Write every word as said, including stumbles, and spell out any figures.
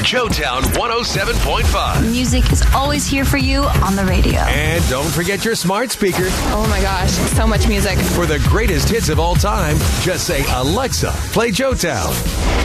Joetown one oh seven point five. Music is always here for you on the radio. And don't forget your smart speaker. Oh my gosh, so much music. For the greatest hits of all time, just say, Alexa, play Joetown.